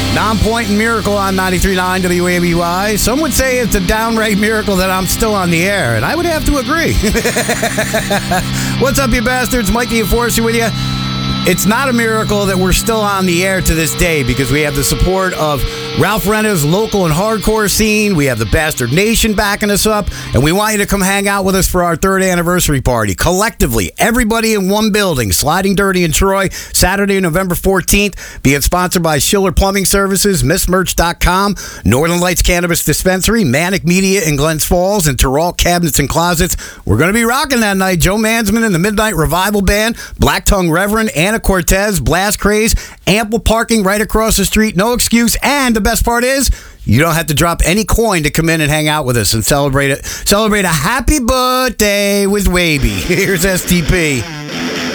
Non-point and miracle on 93.9 WABY. Some would say it's a downright miracle that I'm still on the air, and I would have to agree. What's up, you bastards? Mike the Enforcer with you. It's not a miracle that we're still on the air to this day because we have the support of Ralph Renner's local and hardcore scene. We have the Bastard Nation backing us up, and we want you to come hang out with us for our 3rd anniversary party. Collectively, everybody in one building, Sliding Dirty in Troy, Saturday, November 14th, being sponsored by Schiller Plumbing Services, MissMerch.com, Northern Lights Cannabis Dispensary, Manic Media in Glens Falls, and Terrell Cabinets and Closets. We're going to be rocking that night. Joe Mansman and the Midnight Revival Band, Black Tongue Reverend, Anna Cortez, Blast Craze, ample parking right across the street, no excuse, and the best part is you don't have to drop any coin to come in and hang out with us and celebrate a happy birthday with Waby. Here's STP.